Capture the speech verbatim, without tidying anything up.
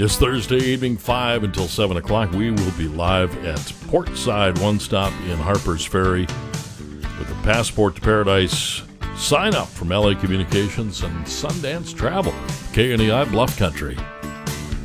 It's Thursday evening, five until seven o'clock. We will be live at Portside One Stop in Harpers Ferry with the Passport to Paradise sign up from L A Communications and Sundance Travel, K N E I Bluff Country.